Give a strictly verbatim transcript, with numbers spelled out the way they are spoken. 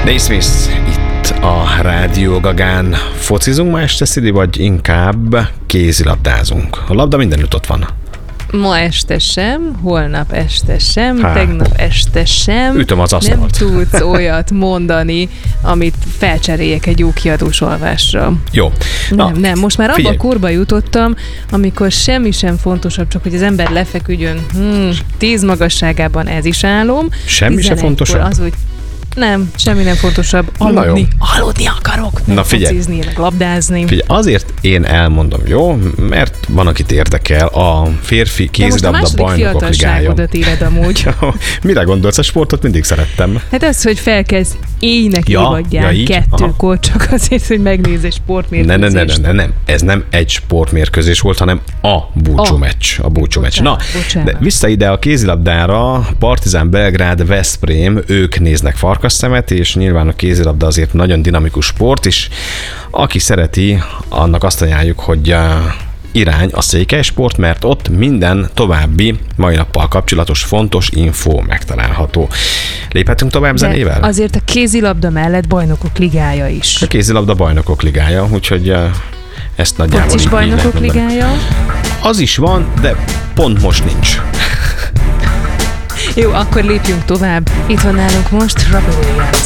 Naismith itt a Rádió Gagán. Focizunk ma este, Szidi, vagy inkább kézilabdázunk? A labda mindenütt ott van. Ma este sem, holnap este sem, Há. tegnap este sem. Ütöm az asztalt. Nem tudsz olyat mondani, amit felcseréljek egy jó kiadós olvásra. Jó. Na, nem, nem, most már abba figyelj. a korba jutottam, amikor semmi sem fontosabb, csak hogy az ember lefeküdjön hmm, tíz magasságában, ez is álom. Semmi sem fontosabb? Az, hogy nem, semmi nem fontosabb. Aludni, aludni akarok. Na figyelj. Focizni, meg labdázni. Figyelj, azért én elmondom, jó? Mert van, akit érdekel a férfi kézilabda bajnokok ligája. De most a másik fiatalságodat éled amúgy. Mire gondolsz? A sportot mindig szerettem. Hát az, hogy felkezd éjnek Ja, évadján ja, kettőkor, csak azért, hogy megnézz egy sportmérkőzést. Ne, ne, ne, ne, ne, nem. Ez nem egy sportmérkőzés volt, hanem a búcsú A. meccs. A búcsú meccs. Na, bocsánat. de vissza ide a kézilabdára, Partizán Belgrád, Veszprém, ők néznek farkasszemet, és nyilván a kézilabda azért nagyon dinamikus sport, és aki szereti, annak azt ajánljuk, hogy irány a székelysport, mert ott minden további mai nappal kapcsolatos fontos info megtalálható. Léphetünk tovább De zenével? azért a kézilabda mellett bajnokok ligája is. A kézilabda bajnokok ligája, úgyhogy ezt nagyjából Focis így bajnokok lehet mondani. ligája. Az is van, de pont most nincs. Jó, akkor lépjünk tovább. Itt van nálunk most Robbie Williams.